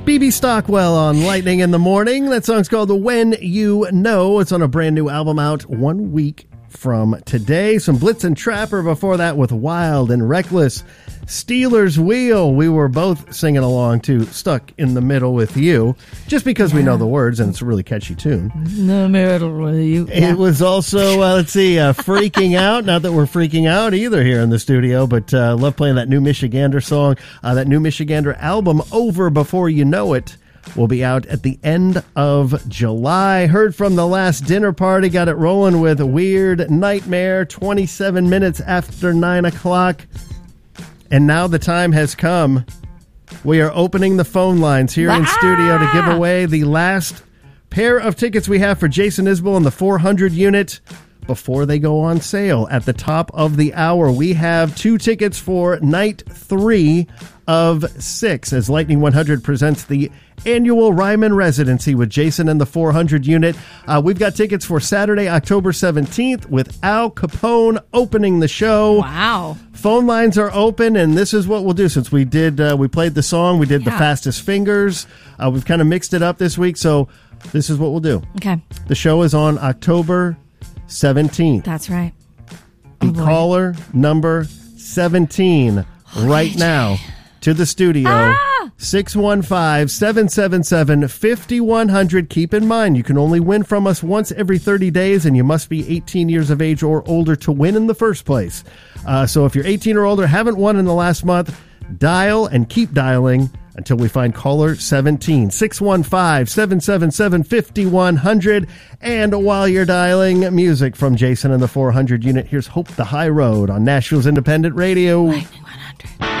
B.B. Stockwell on Lightning in the Morning. That song's called When You Know. It's on a brand new album out 1 week from today. Some Blitz and Trapper before that with Wild and Reckless. Steelers Wheel. We were both singing along to Stuck in the Middle with You, just because we know the words and it's a really catchy tune. The middle with you. It was also, Freaking Out. Not that we're freaking out either here in the studio, but love playing that new Michigander song. That new Michigander album, Over Before You Know It, will be out at the end of July. Heard from The Last Dinner Party. Got it rolling with Weird Nightmare, 27 minutes after 9 o'clock. And now the time has come. We are opening the phone lines here in studio to give away the last pair of tickets we have for Jason Isbell and the 400 unit before they go on sale at the top of the hour. We have 2 tickets for night 3 of 6 as Lightning 100 presents the annual Ryman residency with Jason and the 400 unit. We've got tickets for Saturday, October 17th with Al Capone opening the show. Wow. Phone lines are open, and this is what we'll do. Since we played the song, we did the Fastest Fingers. We've kind of mixed it up this week, so this is what we'll do. Okay. The show is on October 17th. That's right. Caller number 17 right now to the studio. 615-777-5100. Keep in mind, you can only win from us once every 30 days, and you must be 18 years of age or older to win in the first place. So if you're 18 or older, haven't won in the last month, dial and keep dialing until we find caller 17. 615-777-5100. And while you're dialing, music from Jason and the 400 unit. Here's Hope the High Road on Nashville's Independent Radio. Lightning 100.